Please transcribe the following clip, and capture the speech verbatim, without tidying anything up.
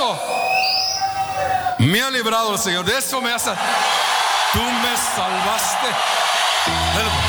eso me ha librado el Señor. De eso me hace. Tú me salvaste del